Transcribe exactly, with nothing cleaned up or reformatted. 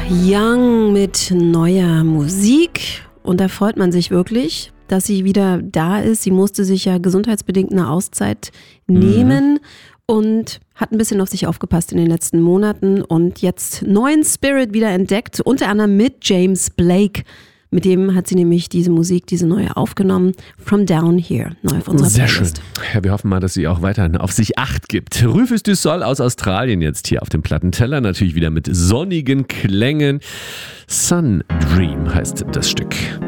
Young mit neuer Musik. Und da freut man sich wirklich, dass sie wieder da ist. Sie musste sich ja gesundheitsbedingt eine Auszeit nehmen mhm. und hat ein bisschen auf sich aufgepasst in den letzten Monaten und jetzt neuen Spirit wieder entdeckt, unter anderem mit James Blake. Mit dem hat sie nämlich diese Musik, diese neue aufgenommen. From Down Here, neu auf unserer Sehr Playlist. schön. Ja, wir hoffen mal, dass sie auch weiterhin auf sich Acht gibt. Rufus du Sol aus Australien jetzt hier auf dem Plattenteller. Natürlich wieder mit sonnigen Klängen. Sun Dream heißt das Stück.